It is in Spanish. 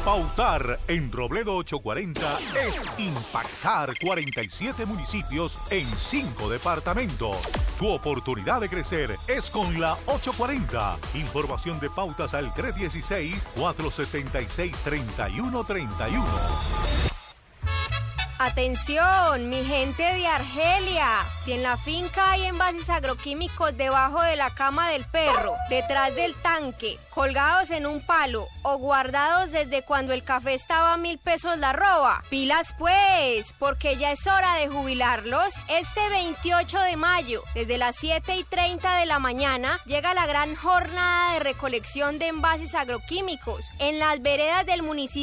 Pautar en Robledo 840 es impactar 47 municipios en 5 departamentos. Tu oportunidad de crecer es con la 840. Información de pautas al 316-476-3131. Atención, mi gente de Argelia. Si en la finca hay envases agroquímicos debajo de la cama del perro, detrás del tanque, colgados en un palo o guardados desde cuando el café estaba a 1.000 pesos la arroba, pilas pues, porque ya es hora de jubilarlos. Este 28 de mayo, desde las 7:30 de la mañana, llega la gran jornada de recolección de envases agroquímicos en las veredas del municipio